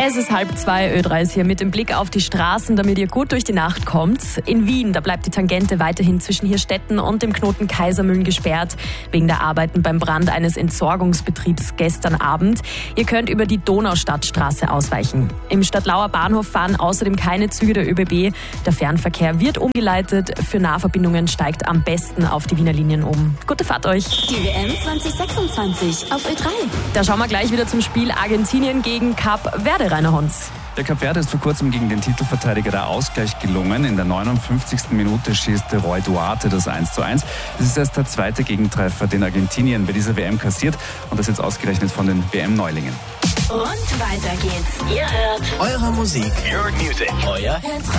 Es ist 1:30, Ö3 ist hier mit dem Blick auf die Straßen, damit ihr gut durch die Nacht kommt. In Wien, da bleibt die Tangente weiterhin zwischen Hirstetten und dem Knoten Kaisermühlen gesperrt, wegen der Arbeiten beim Brand eines Entsorgungsbetriebs gestern Abend. Ihr könnt über die Donaustadtstraße ausweichen. Im Stadtlauer Bahnhof fahren außerdem keine Züge der ÖBB. Der Fernverkehr wird umgeleitet. Für Nahverbindungen steigt am besten auf die Wiener Linien um. Gute Fahrt euch! Die WM 2026 auf Ö3. Da schauen wir gleich wieder zum Spiel Argentinien gegen Kap Verde, Rainer Honz. Der Kap Verde ist vor kurzem gegen den Titelverteidiger der Ausgleich gelungen. In der 59. Minute schießt Roy Duarte das 1:1. Das ist erst der zweite Gegentreffer, den Argentinien bei dieser WM kassiert. Und das jetzt ausgerechnet von den WM-Neulingen. Und weiter geht's. Ihr hört Eure Musik. Your music. Euer Ö3.